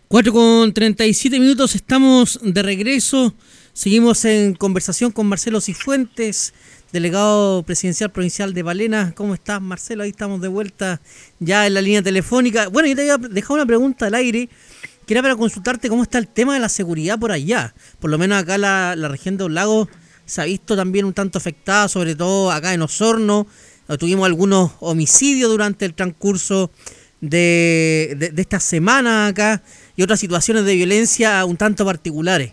4:37, estamos de regreso. Seguimos en conversación con Marcelo Cifuentes, delegado presidencial provincial de Palena. ¿Cómo estás, Marcelo? Ahí estamos de vuelta ya en la línea telefónica. Bueno, yo te había dejado una pregunta al aire, que era para consultarte cómo está el tema de la seguridad por allá. Por lo menos acá la región de los lagos se ha visto también un tanto afectada, sobre todo acá en Osorno. Tuvimos algunos homicidios durante el transcurso de esta semana acá y otras situaciones de violencia un tanto particulares.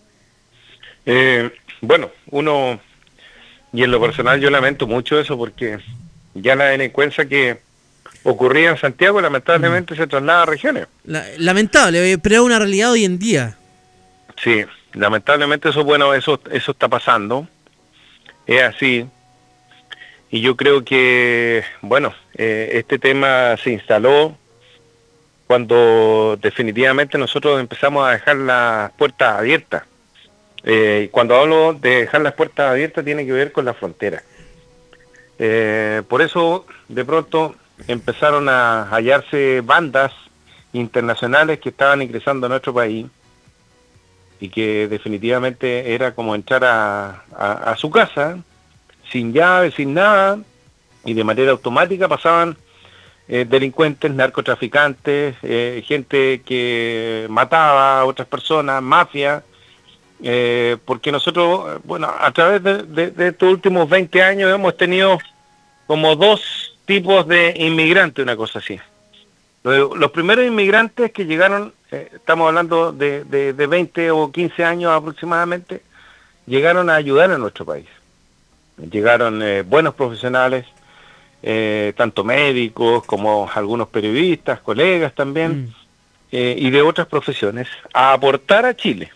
Bueno, y en lo personal yo lamento mucho eso, porque ya la delincuencia que ocurría en Santiago lamentablemente se traslada a regiones. Lamentable, pero es una realidad hoy en día. Sí, lamentablemente eso está pasando, es así. Y yo creo que, este tema se instaló cuando definitivamente nosotros empezamos a dejar las puertas abiertas. Cuando hablo de dejar las puertas abiertas tiene que ver con la frontera. Por eso, de pronto, empezaron a hallarse bandas internacionales que estaban ingresando a nuestro país y que definitivamente era como entrar a su casa, sin llave, sin nada, y de manera automática pasaban delincuentes, narcotraficantes, gente que mataba a otras personas, mafia, porque nosotros, a través de estos últimos 20 años hemos tenido como dos tipos de inmigrantes, una cosa así. Los primeros inmigrantes que llegaron, estamos hablando de 20 o 15 años aproximadamente, llegaron a ayudar a nuestro país. Llegaron buenos profesionales, tanto médicos como algunos periodistas, colegas también, y de otras profesiones, a aportar a Chile.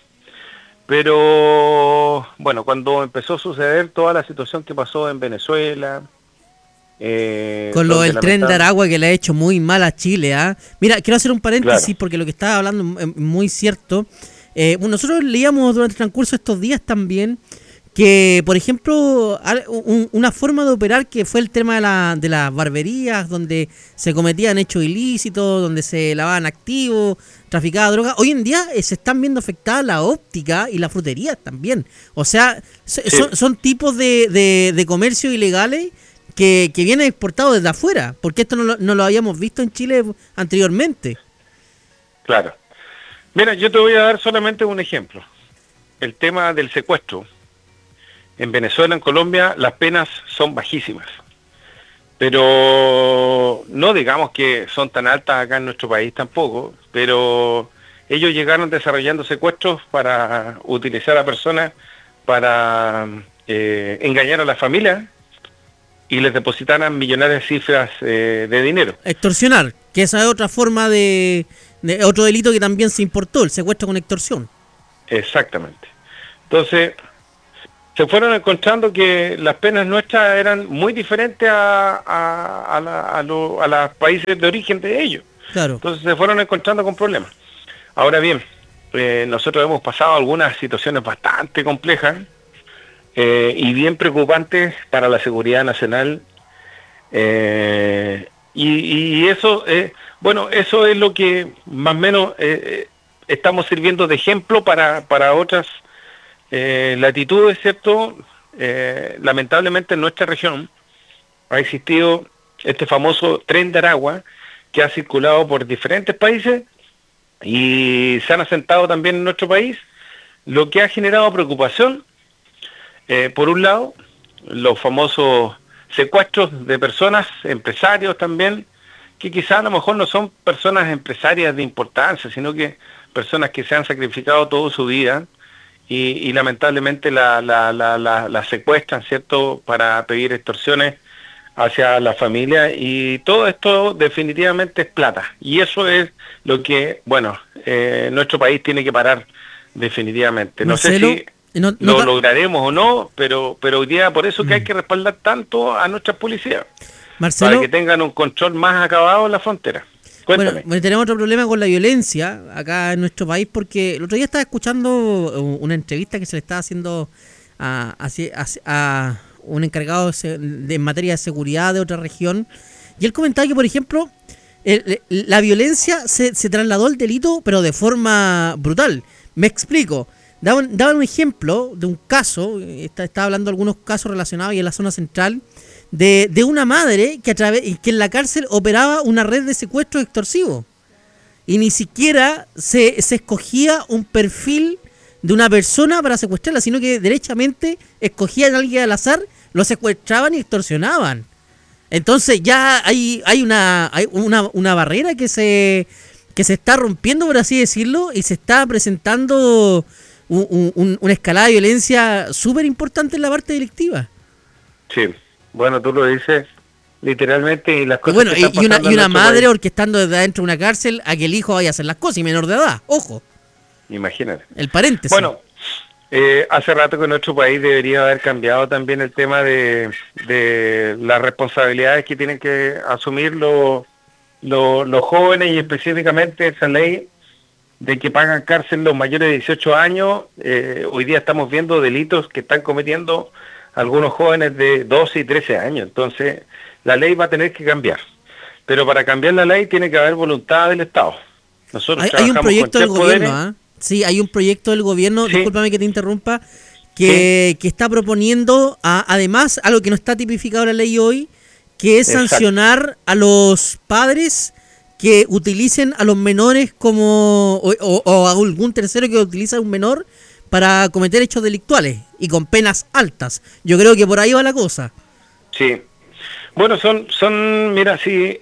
Pero, cuando empezó a suceder toda la situación que pasó en Venezuela... con lo del tren de Aragua, que le ha hecho muy mal a Chile, ¿ah? Mira, quiero hacer un paréntesis, claro, porque lo que estaba hablando es muy cierto. Nosotros leíamos durante el transcurso de estos días también que, por ejemplo, una forma de operar que fue el tema de las barberías, donde se cometían hechos ilícitos, donde se lavaban activos, traficaba droga. Hoy en día se están viendo afectadas la óptica y la frutería también. O sea, son tipos de comercio ilegales que vienen exportados desde afuera, porque esto no lo habíamos visto en Chile anteriormente. Claro. Mira, yo te voy a dar solamente un ejemplo. El tema del secuestro. En Venezuela, en Colombia, las penas son bajísimas. Pero no digamos que son tan altas acá en nuestro país tampoco, pero ellos llegaron desarrollando secuestros para utilizar a personas para engañar a la familia y les depositaran millonarias cifras de dinero. Extorsionar, que esa es otra forma de otro delito que también se importó, el secuestro con extorsión. Exactamente. Entonces, se fueron encontrando que las penas nuestras eran muy diferentes a los países de origen de ellos. Claro. Entonces se fueron encontrando con problemas. Ahora bien, nosotros hemos pasado algunas situaciones bastante complejas y bien preocupantes para la seguridad nacional. Y eso, eso es lo que más o menos estamos sirviendo de ejemplo para otras latitudes, ¿cierto? Lamentablemente en nuestra región ha existido este famoso tren de Aragua que ha circulado por diferentes países y se han asentado también en nuestro país, lo que ha generado preocupación. Por un lado, los famosos secuestros de personas, empresarios también, que quizás a lo mejor no son personas empresarias de importancia, sino que personas que se han sacrificado toda su vida y lamentablemente la secuestran, ¿cierto?, para pedir extorsiones hacia la familia, y todo esto definitivamente es plata, y eso es lo que, nuestro país tiene que parar definitivamente. Marcelo, no sé si lo lograremos o no, pero hoy día por eso que hay que respaldar tanto a nuestras policías, Marcelo, para que tengan un control más acabado en la frontera. Cuéntame. Bueno, tenemos otro problema con la violencia acá en nuestro país, porque el otro día estaba escuchando una entrevista que se le estaba haciendo a un encargado en materia de seguridad de otra región, y él comentaba que, por ejemplo, la violencia se trasladó al delito, pero de forma brutal. Me explico. Daban un ejemplo de un caso, estaba hablando de algunos casos relacionados y en la zona central, de una madre que en la cárcel operaba una red de secuestros extorsivos. Y ni siquiera se escogía un perfil de una persona para secuestrarla, sino que derechamente escogían a alguien al azar, lo secuestraban y extorsionaban. Entonces ya hay una barrera que se está rompiendo, por así decirlo, y se está presentando una escalada de violencia súper importante en la parte delictiva. Sí, bueno, tú lo dices literalmente, y las cosas bueno, y una madre orquestando desde adentro de una cárcel a que el hijo vaya a hacer las cosas, y menor de edad, ojo. Imagínate. El paréntesis. Bueno, hace rato que nuestro país debería haber cambiado también el tema de las responsabilidades que tienen que asumir los jóvenes, y específicamente esa ley de que pagan cárcel los mayores de 18 años. Hoy día estamos viendo delitos que están cometiendo algunos jóvenes de 12 y 13 años. Entonces, la ley va a tener que cambiar. Pero para cambiar la ley tiene que haber voluntad del Estado. Nosotros hay un proyecto del gobierno, ¿eh? Sí, hay un proyecto del gobierno, sí. Discúlpame que te interrumpa, que está proponiendo, además, algo que no está tipificado en la ley hoy, que es sancionar a los padres que utilicen a los menores o a algún tercero que utiliza a un menor para cometer hechos delictuales y con penas altas. Yo creo que por ahí va la cosa. Sí. Bueno, mira, si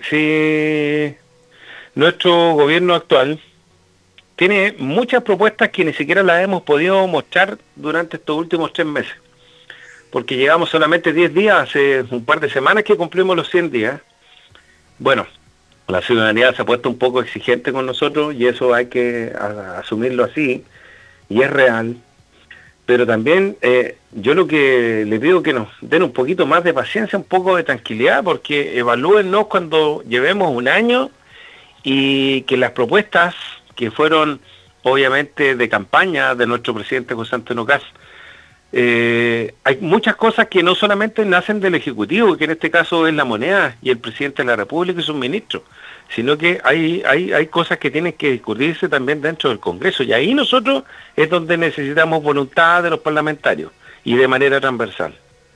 nuestro gobierno actual tiene muchas propuestas que ni siquiera las hemos podido mostrar durante estos últimos 3 meses, porque llegamos solamente 10 días, hace un par de semanas que cumplimos los 100 días. Bueno, la ciudadanía se ha puesto un poco exigente con nosotros y eso hay que asumirlo así, y es real. Pero también yo lo que le pido que nos den un poquito más de paciencia, un poco de tranquilidad, porque evalúennos cuando llevemos un año y que las propuestas que fueron obviamente de campaña de nuestro presidente José Antonio Kast, hay muchas cosas que no solamente nacen del Ejecutivo, que en este caso es la moneda y el presidente de la República y sus ministros, sino que hay cosas que tienen que discutirse también dentro del Congreso, y ahí nosotros es donde necesitamos voluntad de los parlamentarios y de manera transversal.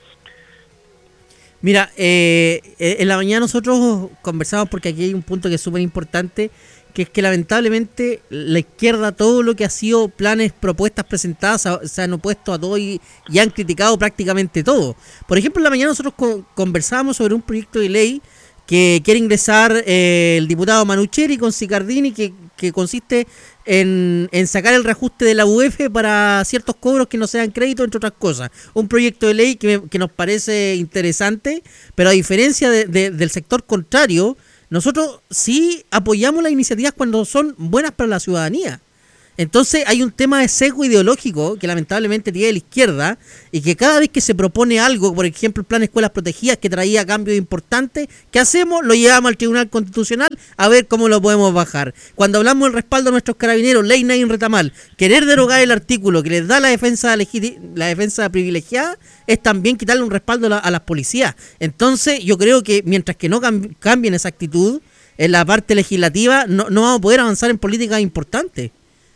Mira, en la mañana nosotros conversamos, porque aquí hay un punto que es súper importante, que es que lamentablemente la izquierda, todo lo que ha sido planes, propuestas presentadas, se han opuesto a todo y han criticado prácticamente todo. Por ejemplo, en la mañana nosotros conversábamos sobre un proyecto de ley que quiere ingresar el diputado Manucheri con Sicardini, que consiste en sacar el reajuste de la UF para ciertos cobros que no sean créditos, entre otras cosas. Un proyecto de ley que nos parece interesante, pero a diferencia del sector contrario, nosotros sí apoyamos las iniciativas cuando son buenas para la ciudadanía. Entonces hay un tema de sesgo ideológico que lamentablemente tiene la izquierda, y que cada vez que se propone algo, por ejemplo el plan de escuelas protegidas que traía cambios importantes, ¿qué hacemos? Lo llevamos al Tribunal Constitucional a ver cómo lo podemos bajar. Cuando hablamos del respaldo a nuestros carabineros, ley Nain Retamal, querer derogar el artículo que les da la defensa privilegiada es también quitarle un respaldo a las policías. Entonces yo creo que mientras que no cambien esa actitud en la parte legislativa, no vamos a poder avanzar en políticas importantes.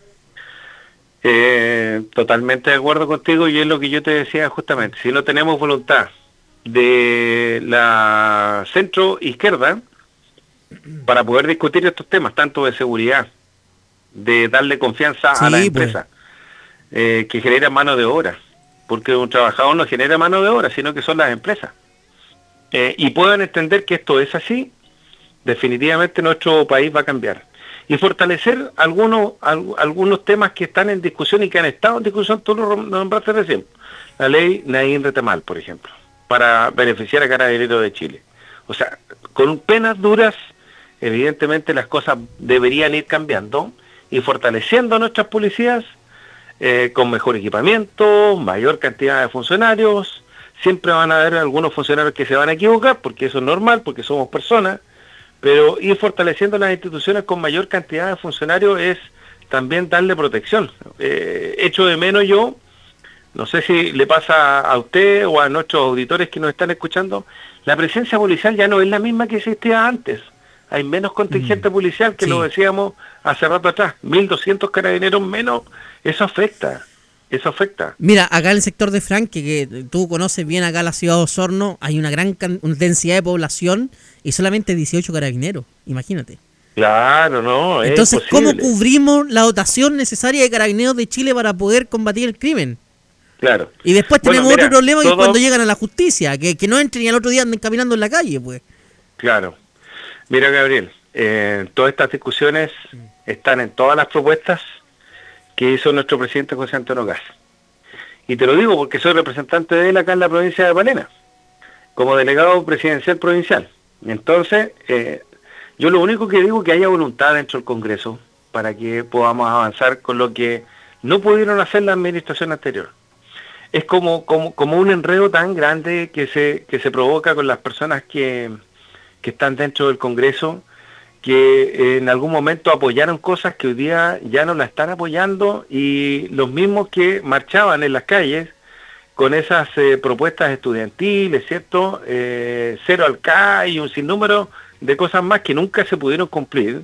Totalmente de acuerdo contigo, y es lo que yo te decía justamente. Si no tenemos voluntad de la centro izquierda para poder discutir estos temas, tanto de seguridad, de darle confianza a la empresa, que genera mano de obra, porque un trabajador no genera mano de obra, sino que son las empresas, y puedan entender que esto es así, definitivamente nuestro país va a cambiar. Y fortalecer algunos temas que están en discusión y que han estado en discusión, tú lo nombraste recién. La ley Nain Retamal, por ejemplo, para beneficiar a Carabineros de Chile. O sea, con penas duras, evidentemente las cosas deberían ir cambiando, y fortaleciendo a nuestras policías con mejor equipamiento, mayor cantidad de funcionarios. Siempre van a haber algunos funcionarios que se van a equivocar, porque eso es normal, porque somos personas. Pero ir fortaleciendo las instituciones con mayor cantidad de funcionarios es también darle protección. Echo de menos yo, no sé si le pasa a usted o a nuestros auditores que nos están escuchando, la presencia policial ya no es la misma que existía antes. hay menos contingente policial, que lo decíamos hace rato atrás, 1.200 carabineros menos, eso afecta. Mira, acá en el sector de Franque, que tú conoces bien acá la ciudad de Osorno, hay una gran densidad de población y solamente 18 carabineros, imagínate. Claro, no, entonces, ¿cómo cubrimos la dotación necesaria de carabineros de Chile para poder combatir el crimen? Claro. Y después tenemos otro problema, que es cuando llegan a la justicia, que no entren y al otro día anden caminando en la calle, pues. Claro. Mira, Gabriel, todas estas discusiones están en todas las propuestas que hizo nuestro presidente José Antonio Kast. Y te lo digo porque soy representante de él acá en la provincia de Palena, como delegado presidencial provincial. Entonces, yo lo único que digo es que haya voluntad dentro del Congreso para que podamos avanzar con lo que no pudieron hacer la administración anterior. Es como un enredo tan grande que se provoca con las personas que están dentro del Congreso, que en algún momento apoyaron cosas que hoy día ya no la están apoyando, y los mismos que marchaban en las calles con esas propuestas estudiantiles, ¿cierto? Cero al CAI y un sinnúmero de cosas más que nunca se pudieron cumplir.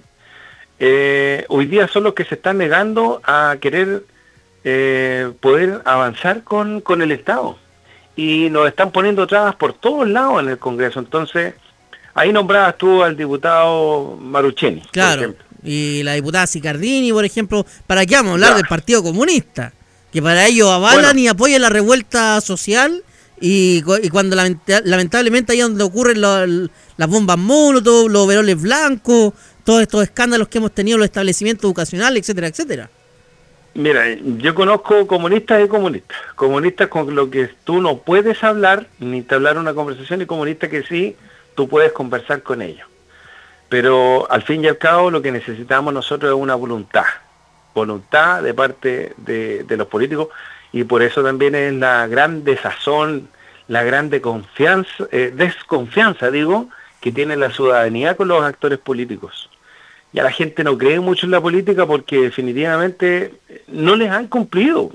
Hoy día son los que se están negando a querer poder avanzar con el Estado, y nos están poniendo trabas por todos lados en el Congreso. Entonces, ahí nombrabas tú al diputado Marucheni. Claro, y la diputada Sicardini, por ejemplo. ¿Para qué vamos a hablar del Partido Comunista? Que para ellos avalan y apoyan la revuelta social, y cuando lamentablemente ahí es donde ocurren las bombas Molotov, los overoles blancos, todos estos escándalos que hemos tenido en los establecimientos educacionales, etcétera, etcétera. Mira, yo conozco comunistas y comunistas. Comunistas con lo que tú no puedes hablar, ni entablar una conversación, y comunistas que sí, tú puedes conversar con ellos. Pero al fin y al cabo lo que necesitamos nosotros es una voluntad de parte de los políticos, y por eso también es la gran desazón, la gran desconfianza, que tiene la ciudadanía con los actores políticos. Ya la gente no cree mucho en la política porque definitivamente no les han cumplido.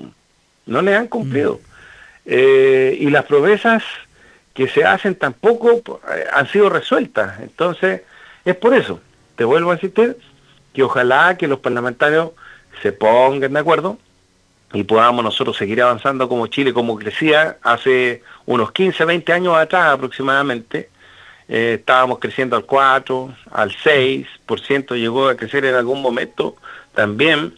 Y las promesas que se hacen tampoco han sido resueltas. Entonces, es por eso, te vuelvo a insistir, que ojalá que los parlamentarios se pongan de acuerdo y podamos nosotros seguir avanzando como Chile, como crecía hace unos 15, 20 años atrás aproximadamente. Estábamos creciendo al 4, al 6%, llegó a crecer en algún momento también,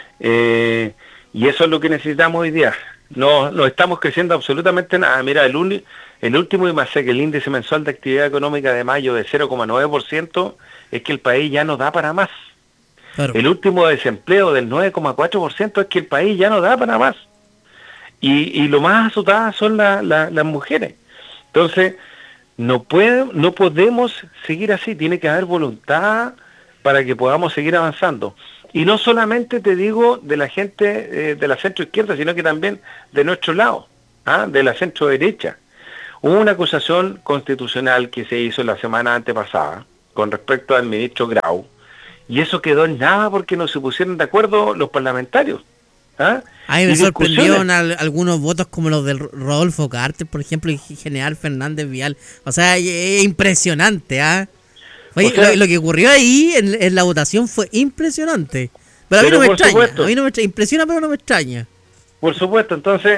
y eso es lo que necesitamos hoy día. No estamos creciendo absolutamente nada. Mira, el último IMASEC, el índice mensual de actividad económica de mayo, de 0,9%, es que el país ya no da para más. Claro. El último desempleo del 9,4% es que el país ya no da para más. Y lo más azotadas son las mujeres. Entonces, no podemos seguir así, tiene que haber voluntad para que podamos seguir avanzando. Y no solamente te digo de la gente de la centro izquierda, sino que también de nuestro lado, de la centro derecha. Hubo una acusación constitucional que se hizo la semana antepasada con respecto al ministro Grau, y eso quedó en nada porque no se pusieron de acuerdo los parlamentarios. A mí me sorprendieron algunos votos como los de Rodolfo Carter, por ejemplo, y General Fernández Vial. O sea, es impresionante, Oye, o sea, lo que ocurrió ahí en la votación fue impresionante. Pero a mí no me extraña. A mí no me impresiona, pero no me extraña. Por supuesto, entonces,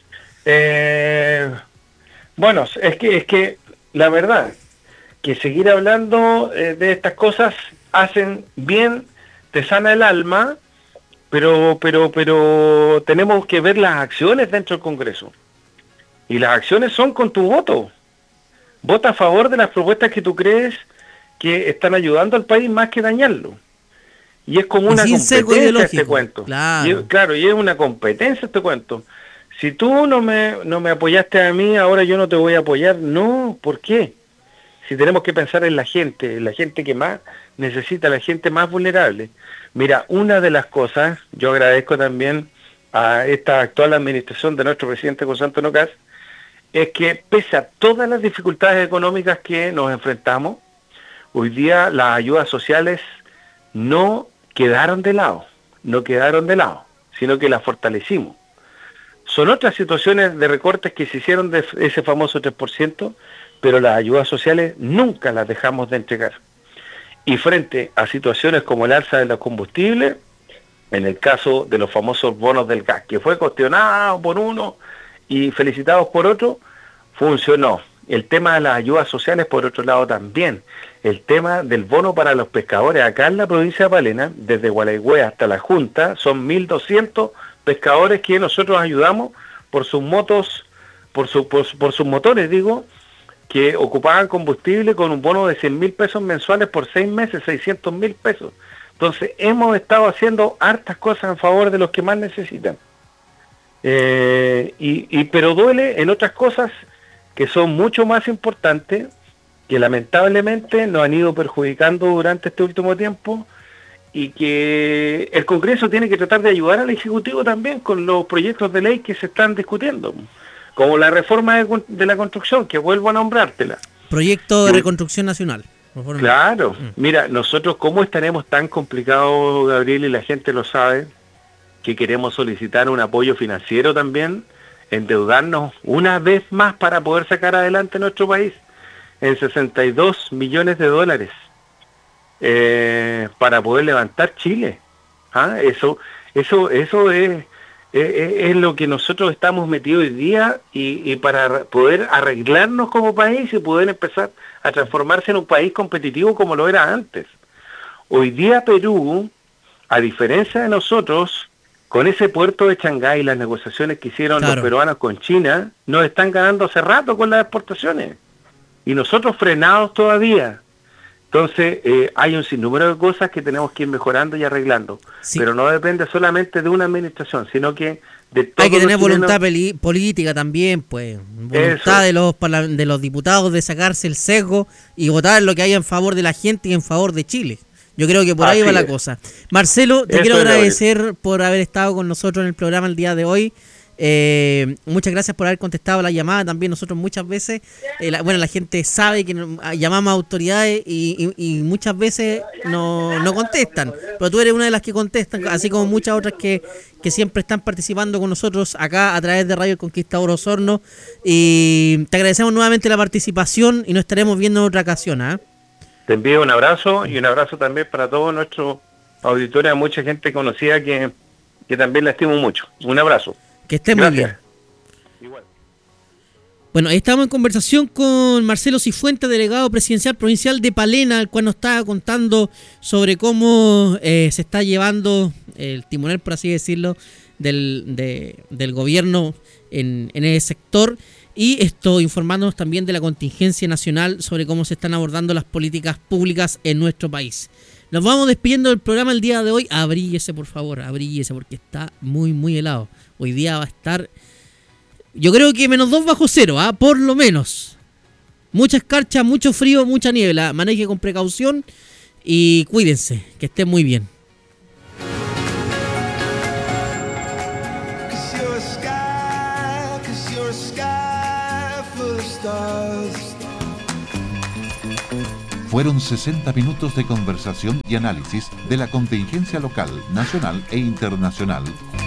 bueno, es que la verdad, que seguir hablando de estas cosas hacen bien, te sana el alma. Pero tenemos que ver las acciones dentro del Congreso. Y las acciones son con tu voto. Vota a favor de las propuestas que tú crees que están ayudando al país más que dañarlo. Y es como una competencia este cuento. Claro, y es una competencia este cuento. Si tú no me apoyaste a mí, ahora yo no te voy a apoyar. No, ¿por qué? Si tenemos que pensar en la gente que más necesita, la gente más vulnerable. Mira, una de las cosas, yo agradezco también a esta actual administración de nuestro presidente José Antonio Kast, es que pese a todas las dificultades económicas que nos enfrentamos, hoy día las ayudas sociales no quedaron de lado, sino que las fortalecimos. Son otras situaciones de recortes que se hicieron de ese famoso 3%, pero las ayudas sociales nunca las dejamos de entregar. Y frente a situaciones como el alza de los combustibles, en el caso de los famosos bonos del gas, que fue cuestionado por uno y felicitados por otro, funcionó. El tema de las ayudas sociales, por otro lado, también. El tema del bono para los pescadores. Acá en la provincia de Palena, desde Gualeguay hasta la Junta, son 1.200 pescadores que nosotros ayudamos por sus motos, por sus motores, que ocupaban combustible con un bono de 100.000 pesos mensuales por 6 meses, 600.000 pesos. Entonces, hemos estado haciendo hartas cosas en favor de los que más necesitan. Pero duele en otras cosas que son mucho más importantes, que lamentablemente nos han ido perjudicando durante este último tiempo, y que el Congreso tiene que tratar de ayudar al Ejecutivo también con los proyectos de ley que se están discutiendo, como la reforma de la construcción, que vuelvo a nombrártela. Proyecto de reconstrucción nacional. Claro, mira, nosotros cómo estaremos tan complicados, Gabriel, y la gente lo sabe, que queremos solicitar un apoyo financiero también, endeudarnos una vez más para poder sacar adelante nuestro país en 62 millones de dólares para poder levantar Chile. Eso es lo que nosotros estamos metidos hoy día, y para poder arreglarnos como país y poder empezar a transformarse en un país competitivo como lo era antes. Hoy día Perú, a diferencia de nosotros, con ese puerto de Shanghái, las negociaciones que hicieron los peruanos con China, nos están ganando hace rato con las exportaciones. Y nosotros frenados todavía. Entonces, hay un sinnúmero de cosas que tenemos que ir mejorando y arreglando. Sí. Pero no depende solamente de una administración, sino que de todos. Hay que tener voluntad política también, pues. Voluntad de los diputados de sacarse el sesgo y votar lo que haya en favor de la gente y en favor de Chile. Yo creo que por ahí va la cosa. Marcelo, te quiero agradecer por haber estado con nosotros en el programa el día de hoy. Muchas gracias por haber contestado la llamada. También nosotros muchas veces, la gente sabe que llamamos a autoridades y muchas veces no contestan. Pero tú eres una de las que contestan, así como muchas otras que siempre están participando con nosotros acá a través de Radio El Conquistador Osorno. Y te agradecemos nuevamente la participación y nos estaremos viendo en otra ocasión. Te envío un abrazo, y un abrazo también para todos nuestros auditores, a mucha gente conocida que también la estimo mucho. Un abrazo. Que esté muy bien. Igual. Bueno, ahí estamos en conversación con Marcelo Cifuentes, delegado presidencial provincial de Palena, el cual nos estaba contando sobre cómo se está llevando el timonel, por así decirlo, del gobierno en ese sector. Y informándonos también de la contingencia nacional sobre cómo se están abordando las políticas públicas en nuestro país. Nos vamos despidiendo del programa el día de hoy. Abríguese, por favor, abríguese, porque está muy, muy helado. Hoy día va a estar, yo creo que -2 bajo cero, por lo menos. Mucha escarcha, mucho frío, mucha niebla. Maneje con precaución y cuídense, que estén muy bien. Fueron 60 minutos de conversación y análisis de la contingencia local, nacional e internacional.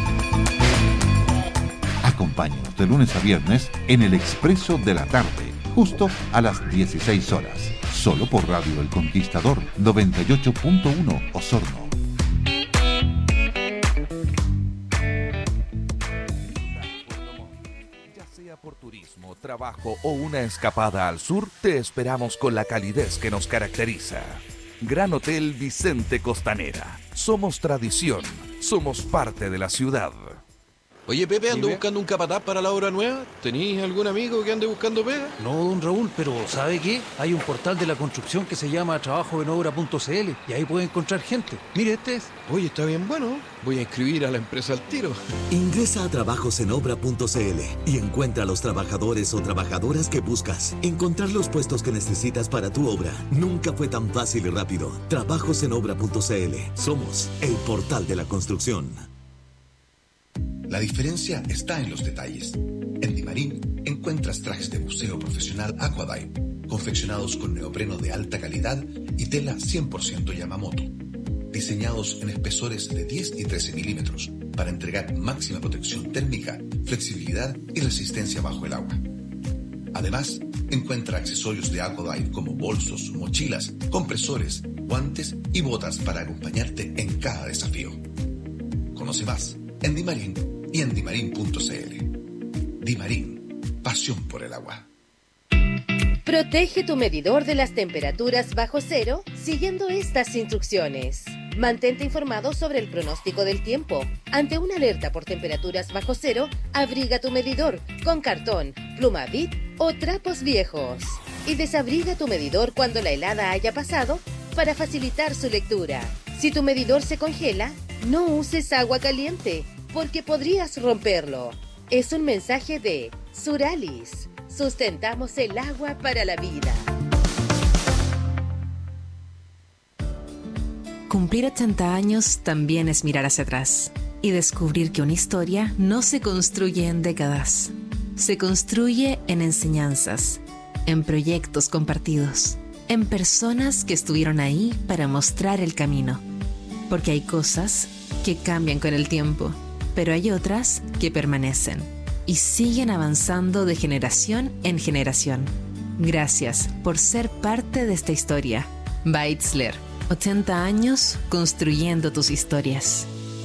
Acompáñenos de lunes a viernes en el Expreso de la Tarde, justo a las 16 horas, solo por Radio El Conquistador 98.1 Osorno. Por turismo, trabajo o una escapada al sur, te esperamos con la calidez que nos caracteriza. Gran Hotel Vicente Costanera. Somos tradición, somos parte de la ciudad. Oye, Pepe, ando buscando un capataz para la obra nueva. ¿Tenís algún amigo que ande buscando pega? No, don Raúl, pero ¿sabe qué? Hay un portal de la construcción que se llama trabajoenobra.cl y ahí puede encontrar gente. Mire, este es. Oye, está bien bueno. Voy a inscribir a la empresa al tiro. Ingresa a trabajosenobra.cl y encuentra a los trabajadores o trabajadoras que buscas. Encontrar los puestos que necesitas para tu obra nunca fue tan fácil y rápido. Trabajosenobra.cl. Somos el portal de la construcción. La diferencia está en los detalles. En Dimarín encuentras trajes de buceo profesional Aquadive, confeccionados con neopreno de alta calidad y tela 100% Yamamoto, diseñados en espesores de 10 y 13 milímetros para entregar máxima protección térmica, flexibilidad y resistencia bajo el agua. Además, encuentra accesorios de Aquadive como bolsos, mochilas, compresores, guantes y botas para acompañarte en cada desafío. Conoce más en Dimarin y en dimarin.cl. Dimarin, pasión por el agua. Protege tu medidor de las temperaturas bajo cero siguiendo estas instrucciones. Mantente informado sobre el pronóstico del tiempo. Ante una alerta por temperaturas bajo cero, abriga tu medidor con cartón, pluma Bic o trapos viejos. Y desabriga tu medidor cuando la helada haya pasado para facilitar su lectura. Si tu medidor se congela, no uses agua caliente porque podrías romperlo. Es un mensaje de Suralis. Sustentamos el agua para la vida. Cumplir 80 años también es mirar hacia atrás y descubrir que una historia no se construye en décadas. Se construye en enseñanzas, en proyectos compartidos, en personas que estuvieron ahí para mostrar el camino. Porque hay cosas que cambian con el tiempo, pero hay otras que permanecen y siguen avanzando de generación en generación. Gracias por ser parte de esta historia. Beitzler, 80 años construyendo tus historias.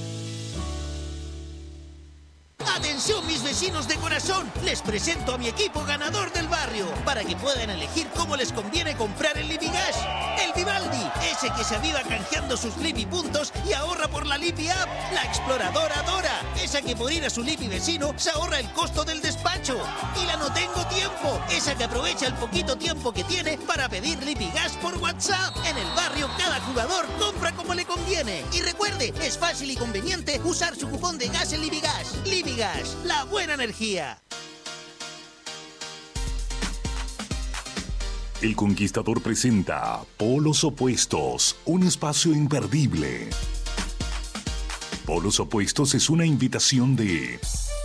¡Atención, mis vecinos de corazón! Les presento a mi equipo ganador del barrio para que puedan elegir cómo les conviene comprar el Lipigas. El Vivaldi, ese que se aviva canjeando sus Lipi puntos y ahorra por la Lipi App. La exploradora Dora, esa que por ir a su Lipi vecino se ahorra el costo del despacho. Y la No Tengo Tiempo, esa que aprovecha el poquito tiempo que tiene para pedir Lipigas por WhatsApp. En el barrio cada jugador compra como le conviene. Y recuerde, es fácil y conveniente usar su cupón de gas en Lipigas. Lipigas, la buena energía. El Conquistador presenta Polos Opuestos, un espacio imperdible. Polos Opuestos es una invitación de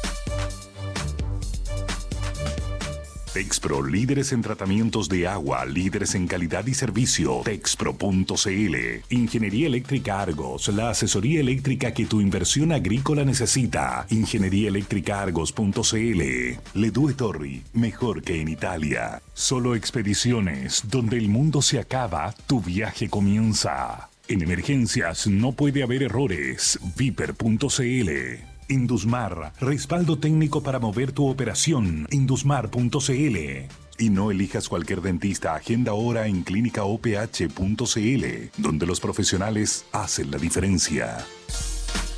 Texpro, líderes en tratamientos de agua, líderes en calidad y servicio. Texpro.cl. Ingeniería Eléctrica Argos, la asesoría eléctrica que tu inversión agrícola necesita. Ingenieríaeléctricaargos.cl. Le Due Torri, mejor que en Italia. Solo Expediciones, donde el mundo se acaba, tu viaje comienza. En emergencias no puede haber errores. Viper.cl. Indusmar, respaldo técnico para mover tu operación. Indusmar.cl. Y no elijas cualquier dentista, agenda ahora en clínicaoph.cl, donde los profesionales hacen la diferencia.